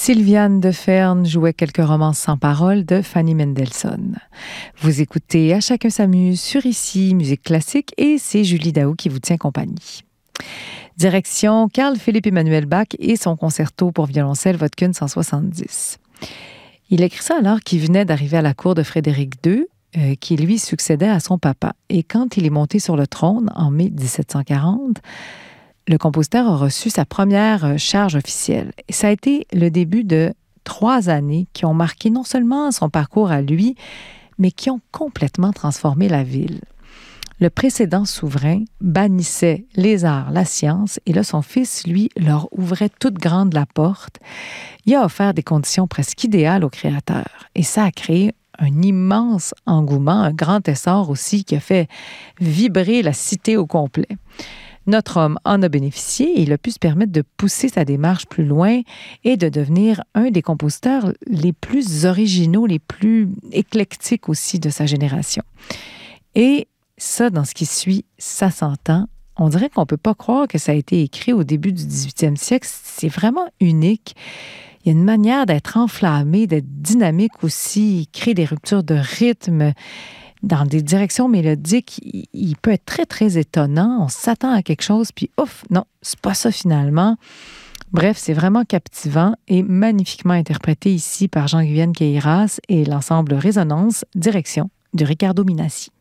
Sylviane Deferne jouait quelques romances sans paroles de Fanny Mendelssohn. Vous écoutez À chacun s'amuse sur Ici, musique classique, et c'est Julie Daou qui vous tient compagnie. Direction Carl-Philipp Emanuel Bach et son concerto pour violoncelle Wodkin 170. Il écrit ça alors qu'il venait d'arriver à la cour de Frédéric II, qui lui succédait à son papa. Et quand il est monté sur le trône en mai 1740, le compositeur a reçu sa première charge officielle. Et ça a été le début de 3 années qui ont marqué non seulement son parcours à lui, mais qui ont complètement transformé la ville. Le précédent souverain bannissait les arts, la science, et là, son fils, lui, leur ouvrait toute grande la porte. Il a offert des conditions presque idéales aux créateurs. Et ça a créé un immense engouement, un grand essor aussi qui a fait vibrer la cité au complet. Notre homme en a bénéficié et il a pu se permettre de pousser sa démarche plus loin et de devenir un des compositeurs les plus originaux, les plus éclectiques aussi de sa génération. Et ça, dans ce qui suit, ça s'entend. On dirait qu'on ne peut pas croire que ça a été écrit au début du 18e siècle. C'est vraiment unique. Il y a une manière d'être enflammé, d'être dynamique aussi. Il crée des ruptures de rythme dans des directions mélodiques. Il peut être très, très étonnant. On s'attend à quelque chose, puis ouf, non, c'est pas ça finalement. Bref, c'est vraiment captivant et magnifiquement interprété ici par Jean-Guyenne Queyras et l'ensemble Résonance, direction de Riccardo Minassi.